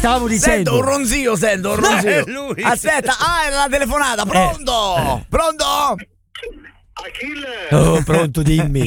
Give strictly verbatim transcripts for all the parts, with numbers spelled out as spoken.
Stavo dicendo. Sento un ronzio, sento un ronzio. lui. Aspetta, ah, era la telefonata. Pronto? Eh. Pronto? Achille! Oh, pronto, dimmi.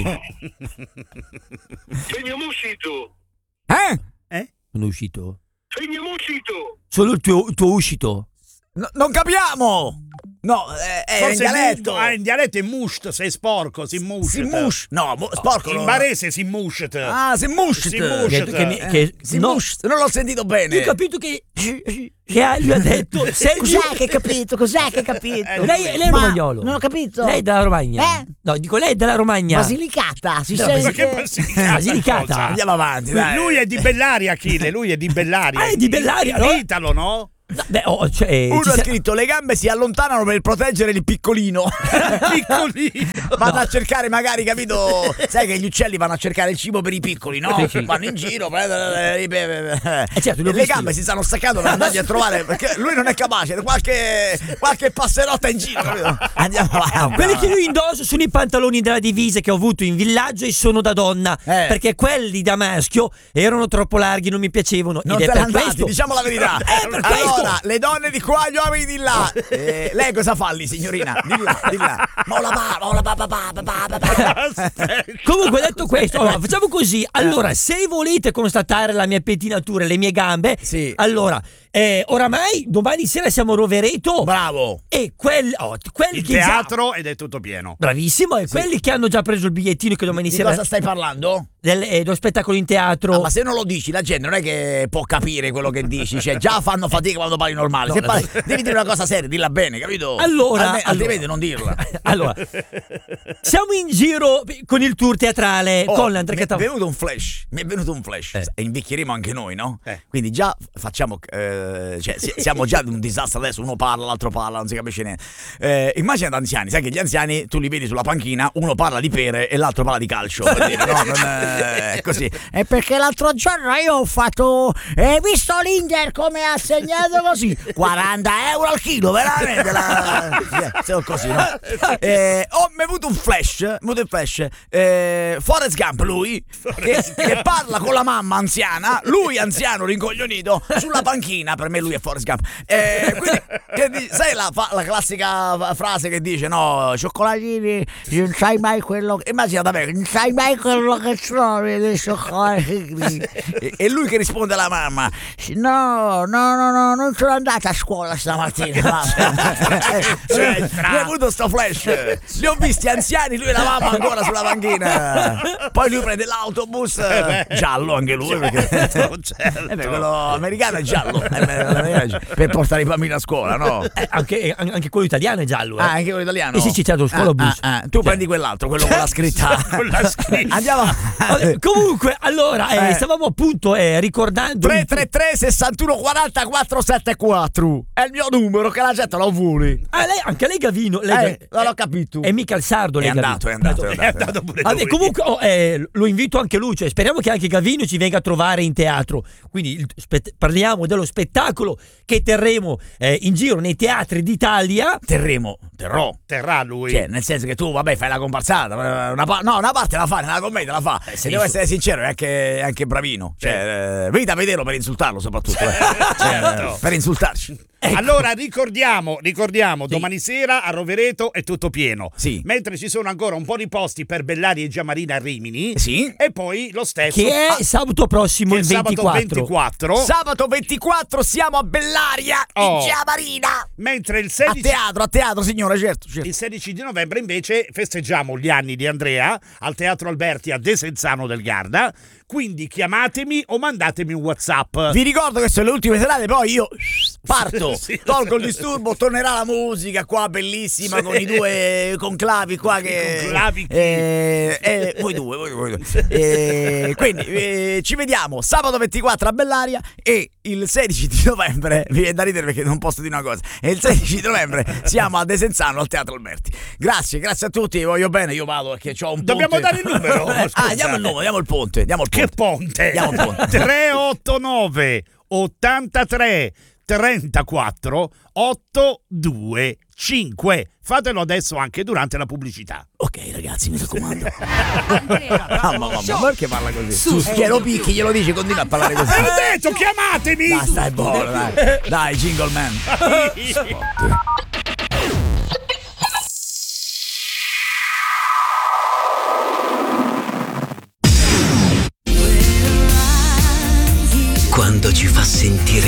Segniamo uscito! Eh? Eh? Sono uscito? Segniamo uscito! Solo il tuo, il tuo uscito? No, non capiamo. No, è, è in Forse dialetto. mu- ah, in dialetto è musht, sei sporco, si musht. Si mush. No, mo- sporco. In no. barese si musht. Ah, si musht. Si musht. Che, che mi- che- Si no, musht. Non l'ho sentito bene. io ho capito che, che ha- lui ha detto. Sei Cos'è che hai capito? Cos'è che hai capito? Eh, Lei, lei è Ma romagnolo. non ho capito. Lei è della Romagna. Eh? No, dico lei è della Romagna. Basilicata, si No, sente. Ma che basilicata? Basilicata? cosa? Andiamo avanti, Lui, dai. lui è di Bellaria, Achille, lui è di Bellaria. Ah, è di Bellaria, no? Italo, no? No, beh, oh, cioè, Uno ci ha sia- scritto: le gambe si allontanano per proteggere il piccolino. Piccolino. Vanno a cercare, magari, capito? Sai che gli uccelli vanno a cercare il cibo per i piccoli, no? Sì, sì. Vanno in giro, eh, Eh, certo, li ho le visti gambe io. si stanno staccando per andargli a trovare, perché lui non è capace, qualche, qualche passerotta in giro, capito? Andiamo avanti. Quelli che io indosso sono i pantaloni della divisa che ho avuto in villaggio e sono da donna. Eh. Perché quelli da maschio erano troppo larghi, non mi piacevano. Non ed te è ne per andati, questo. diciamo la verità. Eh, per allora, questo. le donne di qua, gli uomini di là. Eh, lei cosa fa lì, signorina? Di là, di là. Ma la pa, ma la pa, pa, pa, pa, pa, pa. Comunque, detto questo, allora, facciamo così. Allora, se volete constatare la mia pettinatura e le mie gambe, Sì. allora, eh, oramai domani sera siamo a Rovereto. Bravo. E quelli, oh, quelli Il che già- teatro ed è tutto pieno. Bravissimo, e quelli che hanno già preso il bigliettino che domani Di sera cosa stai parlando? del, eh, dello spettacolo in teatro. Ah, ma se non lo dici, la gente non è che può capire quello che dici. Cioè, già fanno fatica quando parli normale. No, Se la- parli- devi dire una cosa seria, dilla bene, capito? Allora, Alme- altrimenti allora. non dirla. Allora, siamo in giro con il tour teatrale Oh, con l'Andrea mi è Cattaneo. venuto un flash, mi è venuto un flash. Eh. E invecchieremo anche noi, no? Eh. Quindi già facciamo, eh, cioè si- siamo già in un disastro adesso, uno parla, l'altro parla, non si capisce niente. Eh, immagina gli anziani, sai che gli anziani tu li vedi sulla panchina, uno parla di pere e l'altro parla di calcio, per dire, no? Non è così. È perché l'altro giorno io ho fatto. Hai visto l'Inter come ha segnato così? quaranta euro al chilo, veramente la... sì, così, no? Eh, oh, mi è avuto un flash, mi è avuto un flash. Eh, Forrest Gump, lui, che, che parla con la mamma anziana, lui anziano rincoglionito, sulla panchina, per me lui è Forrest Gump. Eh, quindi, che di- sai la, fa- la classica frase che dice, no, cioccolatini, Non sai mai quello che. immagina davvero, Non sai mai quello che trovi dei cioccolatini. e, e lui che risponde alla mamma, No, no, no, no, non sono andata a scuola stamattina. mamma. Cioè, mi è avuto sto flash. Li ho visti anziani, lui e la mamma ancora sulla panchina. Poi lui prende l'autobus beh. giallo anche lui, perché Certo, eh beh, quello americano è giallo eh beh, per portare i bambini a scuola, no? Eh, anche, anche quello italiano è giallo. Eh. Ah, anche quello italiano. Eh sì, sì, certo, scuola Ah, bus. ah, ah. Tu prendi quell'altro, quello con la scritta. Con la scritta. Andiamo. Vabbè, comunque, allora, eh, Eh. stavamo appunto eh, ricordando. tre tre tre sessantuno quaranta quattrocentosettantaquattro è il mio numero, che la gente lo vuole. Ah, lei, anche lei Gavino. Lei, Eh, non l'ho capito. È mica il sardo, È lei andato, è Gavino. andato, è È andato. andato pure Vabbè, lui. comunque oh, eh, lo invito anche lui, cioè speriamo che anche Gavino ci venga a trovare in teatro. Quindi il spett- parliamo dello spettacolo che terremo eh, in giro nei teatri d'Italia. Terremo, terrò. Terrà lui. Cioè, nel senso che tu, vabbè, fai la comparsata. Una pa- no, una parte la fa, nella commedia la fa. Se sì, devo su- essere sincero, è anche, è anche bravino. Cioè, eh, venite a vederlo per insultarlo, soprattutto. eh. Certo. Eh, per insultarci. Allora ricordiamo, ricordiamo, Sì. domani sera a Rovereto è tutto pieno. Sì. Mentre ci sono ancora un po' di posti per Bellari e Giamarina a Rimini. Sì. E poi lo stesso. Che è ah, sabato prossimo, che il è sabato ventiquattro. ventiquattro. Sabato ventiquattro siamo a Bellaria, Oh. in Giamarina. Mentre il A sedici, teatro, a teatro, signore, certo. certo. il sedici di novembre invece festeggiamo gli anni di Andrea al Teatro Alberti a Desenzano del Garda. Quindi chiamatemi o mandatemi un WhatsApp. Vi ricordo che sono le ultime serate, poi io parto, Sì. tolgo il disturbo, tornerà la musica qua bellissima con i due conclavi qua che... conclavi chi? eh, eh, voi due, voi, voi due. Eh, quindi eh, ci vediamo sabato ventiquattro a Bellaria e il sedici di novembre, vi viene da ridere perché non posso dire una cosa, e il sedici di novembre siamo a Desenzano al Teatro Alberti. Grazie, grazie a tutti, vi voglio bene, io vado perché ho un ponte. Dobbiamo dare il numero. Ah, Scusate. diamo il numero, diamo il ponte, diamo il Che ponte. ponte? Andiamo al ponte. tre otto nove ottantatré trentaquattro ottantadue cinque. Fatelo adesso anche durante la pubblicità. Ok, ragazzi, mi raccomando. Andrea. Mamma, mamma, perché parla così? Che lo picchi, glielo dici, continua a parlare così. Ho detto, chiamatemi! Basta, è buono, dai. Dai, Jingle Man. Quando ci fa sentire